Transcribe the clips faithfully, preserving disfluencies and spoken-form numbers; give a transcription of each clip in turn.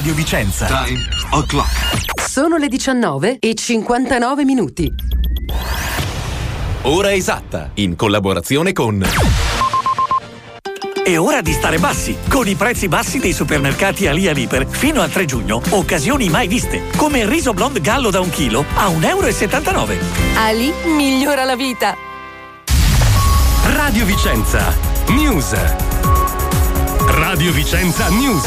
Radio Vicenza. Time o'clock. Sono le diciannove e cinquantanove minuti. Ora esatta, in collaborazione con... È ora di stare bassi, con i prezzi bassi dei supermercati Ali Aliper. Fino al tre giugno, occasioni mai viste, come il riso blonde gallo da un chilo a un euro e settantanove. Ali migliora la vita. Radio Vicenza News. Radio Vicenza News.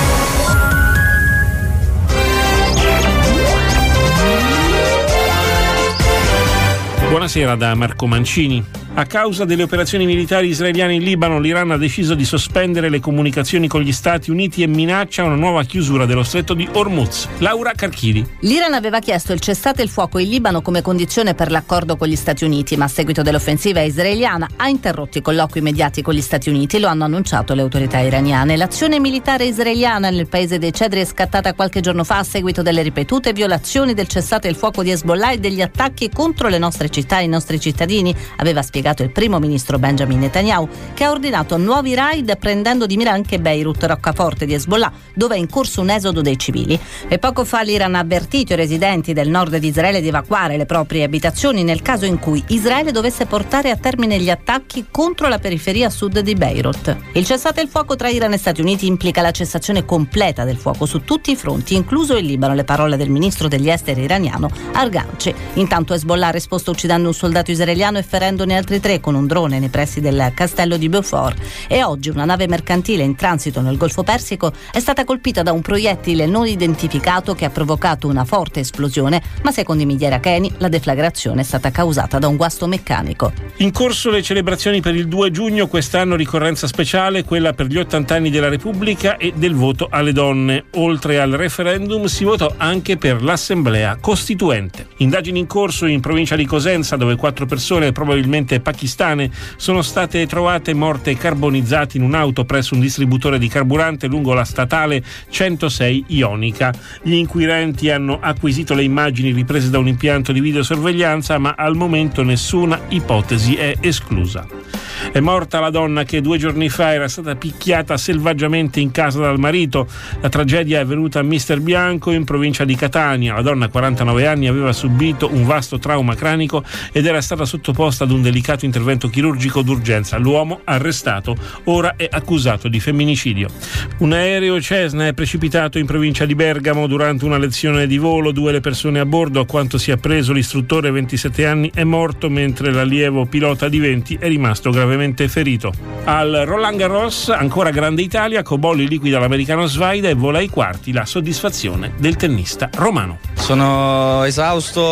Buonasera da Marco Mancini. A causa delle operazioni militari israeliane in Libano, l'Iran ha deciso di sospendere le comunicazioni con gli Stati Uniti e minaccia una nuova chiusura dello stretto di Hormuz. Laura Carchidi. L'Iran aveva chiesto il cessate il fuoco in Libano come condizione per l'accordo con gli Stati Uniti, ma a seguito dell'offensiva israeliana ha interrotto i colloqui immediati con gli Stati Uniti, lo hanno annunciato le autorità iraniane. L'azione militare israeliana nel paese dei Cedri è scattata qualche giorno fa a seguito delle ripetute violazioni del cessate il fuoco di Hezbollah e degli attacchi contro le nostre città e i nostri cittadini, aveva spiegato il primo ministro Benjamin Netanyahu, che ha ordinato nuovi raid prendendo di mira anche Beirut, roccaforte di Hezbollah, dove è in corso un esodo dei civili. E poco fa l'Iran ha avvertito i residenti del nord di Israele di evacuare le proprie abitazioni nel caso in cui Israele dovesse portare a termine gli attacchi contro la periferia sud di Beirut. Il cessate il fuoco tra Iran e Stati Uniti implica la cessazione completa del fuoco su tutti i fronti, incluso il Libano, le parole del ministro degli esteri iraniano Arghanci. Intanto Hezbollah ha risposto uccidendo un soldato israeliano e ferendone altri tre con un drone nei pressi del castello di Beaufort, e oggi una nave mercantile in transito nel Golfo Persico è stata colpita da un proiettile non identificato che ha provocato una forte esplosione, ma secondo i media iracheni la deflagrazione è stata causata da un guasto meccanico. In corso le celebrazioni per il due giugno, quest'anno ricorrenza speciale, quella per gli ottanta anni della Repubblica e del voto alle donne. Oltre al referendum si votò anche per l'Assemblea Costituente. Indagini in corso in provincia di Cosenza, dove quattro persone probabilmente pakistane sono state trovate morte carbonizzate in un'auto presso un distributore di carburante lungo la statale centosei Ionica. Gli inquirenti hanno acquisito le immagini riprese da un impianto di videosorveglianza, ma al momento nessuna ipotesi è esclusa. È morta la donna che due giorni fa era stata picchiata selvaggiamente in casa dal marito. La tragedia è avvenuta a Mister Bianco, in provincia di Catania. La donna, quarantanove anni, aveva subito un vasto trauma cranico ed era stata sottoposta ad un delicato intervento chirurgico d'urgenza. L'uomo, arrestato, ora è accusato di femminicidio. Un aereo Cessna è precipitato in provincia di Bergamo durante una lezione di volo. Due le persone a bordo. A quanto si è appreso, l'istruttore, ventisette anni, è morto, mentre l'allievo pilota di venti è rimasto gravemente ferito. Al Roland Garros, ancora grande Italia, Cobolli liquida l'americano Svaida e vola ai quarti, la soddisfazione del tennista romano. Sono esausto,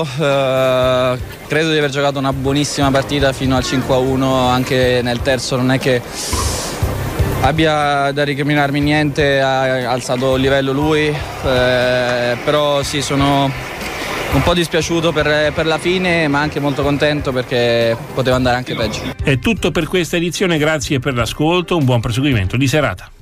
eh, credo di aver giocato una buonissima partita fino al cinque a uno, anche nel terzo non è che abbia da recriminarmi niente, ha alzato il livello lui, eh, però sì, sono un po' dispiaciuto per, per la fine, ma anche molto contento perché poteva andare anche peggio. È tutto per questa edizione, grazie per l'ascolto, un buon proseguimento di serata.